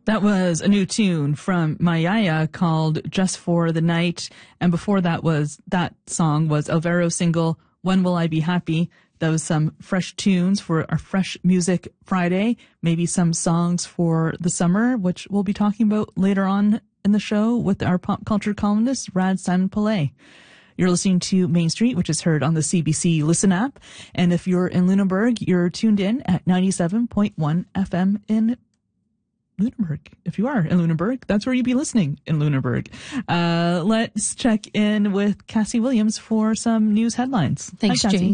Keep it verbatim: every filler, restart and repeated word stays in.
That was a new tune from Mayaya called Just for the Night. And before that was, that song was Alvaro's single, When Will I Be Happy? That was some fresh tunes for our Fresh Music Friday. Maybe some songs for the summer, which we'll be talking about later on in the show with our pop culture columnist, Rad Simon Pillay. You're listening to Main Street, which is heard on the C B C Listen app. And if you're in Lunenburg, you're tuned in at ninety-seven point one F M in Lunenburg. If you are in Lunenburg, that's where you'd be listening in Lunenburg. Uh, let's check in with Cassie Williams for some news headlines. Thanks, Hi, Cassie. Jane.